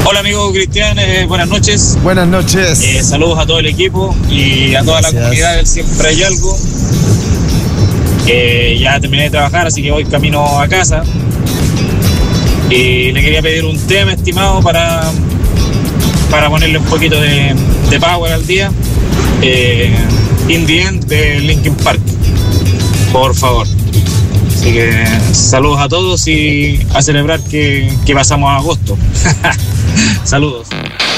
Hola amigo Cristian, buenas noches. Buenas noches. Saludos a todo el equipo y a toda la comunidad del Siempre Hay Algo. Ya terminé de trabajar, así que voy camino a casa. Y le quería pedir un tema, estimado, para ponerle un poquito de power al día. In the End de Linkin Park, por favor. Así que saludos a todos y a celebrar que pasamos a agosto. Saludos.